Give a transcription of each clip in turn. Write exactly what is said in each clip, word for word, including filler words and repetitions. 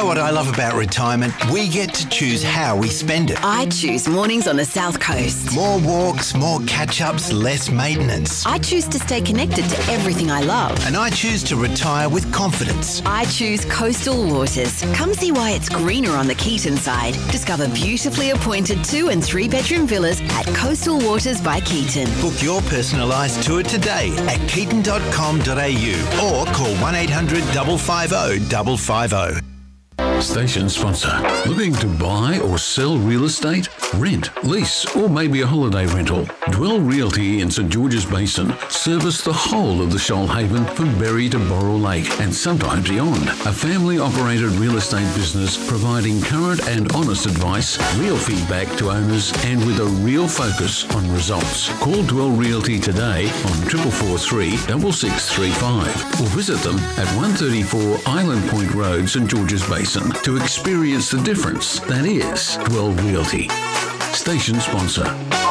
know what I love about retirement? We get to choose how we spend it. I choose mornings on the South Coast. More walks, more catch-ups, less maintenance. I choose to stay connected to everything I love. And I choose to retire with confidence. I choose Coastal Waters. Come see why it's greener on the Keaton side. Discover beautifully appointed two and three bedroom villas at Coastal Waters by Keaton. Book your personalised tour today at keaton dot com dot a u or call one eight hundred five five zero five five zero. Station sponsor. Looking to buy or sell real estate? Rent, lease, or maybe a holiday rental? Dwell Realty in St George's Basin service the whole of the Shoalhaven from Berry to Borrell Lake and sometimes beyond. A family-operated real estate business providing current and honest advice, real feedback to owners, and with a real focus on results. Call Dwell Realty today on triple four three six six three five or visit them at one thirty-four Island Point Road, St George's Basin, to experience the difference that is Dwell Realty. Station sponsor.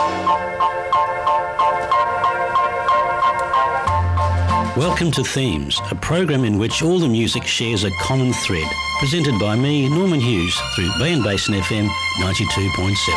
Welcome to Themes, a program in which all the music shares a common thread, presented by me, Norman Hughes, through Bay and Basin F M ninety-two point seven.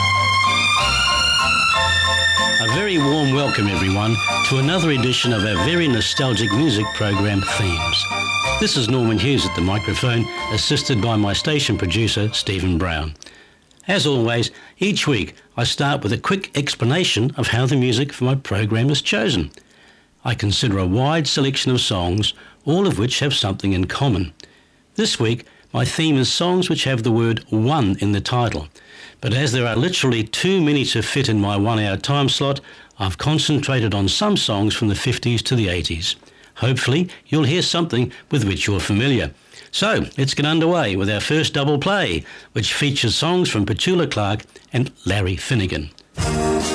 A very warm welcome, everyone, to another edition of our very nostalgic music program, Themes. This is Norman Hughes at the microphone, assisted by my station producer, Stephen Brown. As always, each week I start with a quick explanation of how the music for my program is chosen. I consider a wide selection of songs, all of which have something in common. This week, my theme is songs which have the word one in the title. But as there are literally too many to fit in my one-hour time slot, I've concentrated on some songs from the fifties to the eighties. Hopefully, you'll hear something with which you're familiar. So, let's get underway with our first double play, which features songs from Petula Clark and Larry Finnegan.